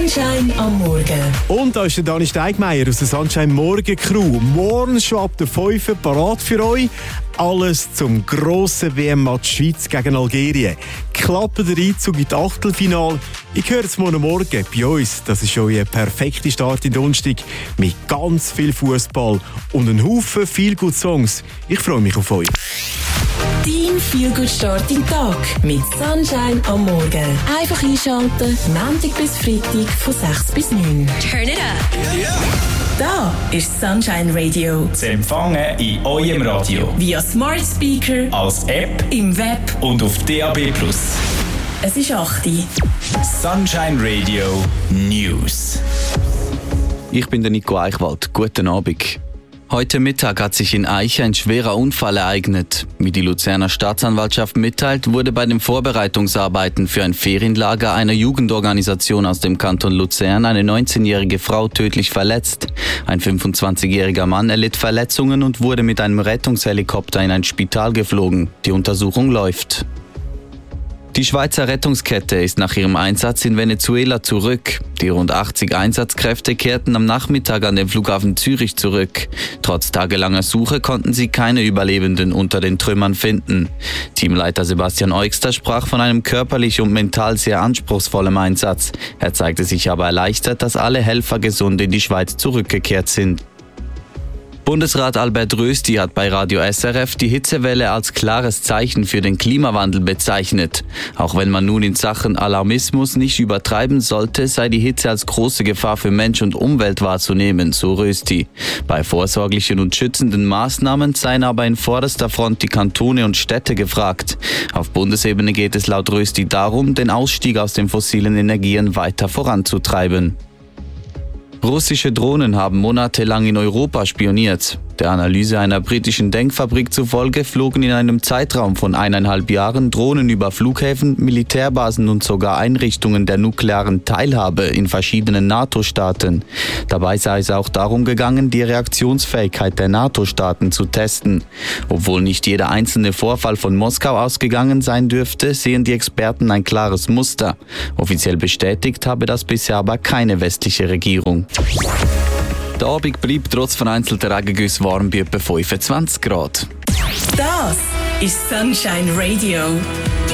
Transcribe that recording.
Sunshine am Morgen. Und da ist der Dani Steigmeier aus der Sunshine Morgen Crew. Morgen schon ab der 5 Uhr parat für euch. Alles zum grossen WM-Match Schweiz gegen Algerien. Klappt der Einzug in das Achtelfinale? Ich höre es morgen bei uns. Das ist euer perfekter Start in den Donnerstag mit ganz viel Fußball und einem Haufen viel gute Songs. Ich freue mich auf euch. Dein Feel-Good-Start in den Tag mit Sunshine am Morgen. Einfach einschalten, Montag bis Freitag von 6 bis 9. Turn it up. Yeah. Da ist Sunshine Radio. Zu empfangen in eurem Radio. Via Smart Speaker, als App, im Web und auf DAB+. Es ist 8 Uhr. Sunshine Radio News. Ich bin der Nico Eichwald. Guten Abend. Heute Mittag hat sich in Aicha ein schwerer Unfall ereignet. Wie die Luzerner Staatsanwaltschaft mitteilt, wurde bei den Vorbereitungsarbeiten für ein Ferienlager einer Jugendorganisation aus dem Kanton Luzern eine 19-jährige Frau tödlich verletzt. Ein 25-jähriger Mann erlitt Verletzungen und wurde mit einem Rettungshelikopter in ein Spital geflogen. Die Untersuchung läuft. Die Schweizer Rettungskette ist nach ihrem Einsatz in Venezuela zurück. Die rund 80 Einsatzkräfte kehrten am Nachmittag an den Flughafen Zürich zurück. Trotz tagelanger Suche konnten sie keine Überlebenden unter den Trümmern finden. Teamleiter Sebastian Eugster sprach von einem körperlich und mental sehr anspruchsvollen Einsatz. Er zeigte sich aber erleichtert, dass alle Helfer gesund in die Schweiz zurückgekehrt sind. Bundesrat Albert Rösti hat bei Radio SRF die Hitzewelle als klares Zeichen für den Klimawandel bezeichnet. Auch wenn man nun in Sachen Alarmismus nicht übertreiben sollte, sei die Hitze als große Gefahr für Mensch und Umwelt wahrzunehmen, so Rösti. Bei vorsorglichen und schützenden Maßnahmen seien aber in vorderster Front die Kantone und Städte gefragt. Auf Bundesebene geht es laut Rösti darum, den Ausstieg aus den fossilen Energien weiter voranzutreiben. Russische Drohnen haben monatelang in Europa spioniert. Der Analyse einer britischen Denkfabrik zufolge flogen in einem Zeitraum von 1,5 Jahren Drohnen über Flughäfen, Militärbasen und sogar Einrichtungen der nuklearen Teilhabe in verschiedenen NATO-Staaten. Dabei sei es auch darum gegangen, die Reaktionsfähigkeit der NATO-Staaten zu testen. Obwohl nicht jeder einzelne Vorfall von Moskau ausgegangen sein dürfte, sehen die Experten ein klares Muster. Offiziell bestätigt habe das bisher aber keine westliche Regierung. Der Abend bleibt trotz vereinzelter Regengüsse warm bei etwa 25 Grad. Das ist Sunshine Radio.